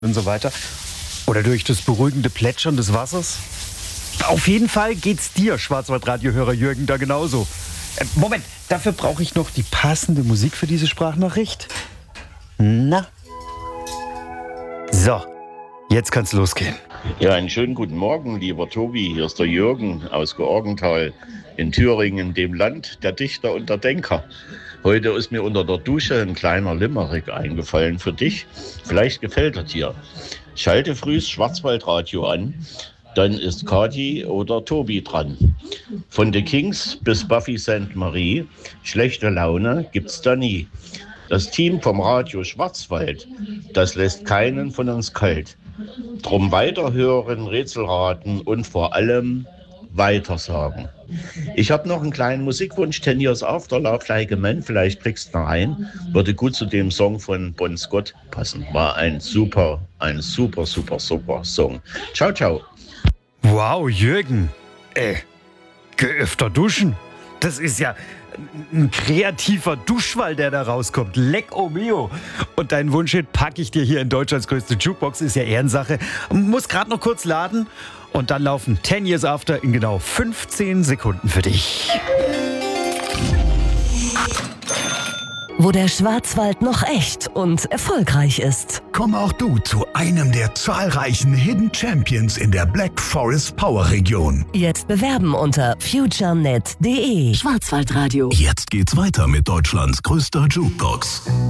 und so weiter. Oder durch das beruhigende Plätschern des Wassers. Auf jeden Fall geht's dir, Schwarzwaldradiohörer Jürgen, da genauso. Moment, dafür brauche ich noch die passende Musik für diese Sprachnachricht. Na? So, jetzt kann's losgehen. Ja, einen schönen guten Morgen, lieber Tobi. Hier ist der Jürgen aus Georgenthal in Thüringen, dem Land der Dichter und der Denker. Heute ist mir unter der Dusche ein kleiner Limerick eingefallen für dich. Vielleicht gefällt er dir. Schalte frühs Schwarzwaldradio an, dann ist Kati oder Tobi dran. Von The Kings bis Buffy St. Marie, schlechte Laune gibt's da nie. Das Team vom Radio Schwarzwald, das lässt keinen von uns kalt. Drum weiterhören, Rätsel raten und vor allem weitersagen. Ich habe noch einen kleinen Musikwunsch, 10 Years After, Love Like a Man, vielleicht kriegst du noch ein. Würde gut zu dem Song von Bon Scott passen. War ein super Song. Ciao, ciao. Wow, Jürgen. Geh öfter duschen. Das ist ja ein kreativer Duschwall, der da rauskommt. Lecco mio. Und deinen Wunschhit packe ich dir hier in Deutschlands größte Jukebox. Ist ja Ehrensache. Muss gerade noch kurz laden. Und dann laufen 10 Years After in genau 15 Sekunden für dich. Wo der Schwarzwald noch echt und erfolgreich ist. Komm auch du zu einem der zahlreichen Hidden Champions in der Black Forest Power Region. Jetzt bewerben unter futurenet.de. Schwarzwaldradio. Jetzt geht's weiter mit Deutschlands größter Jukebox.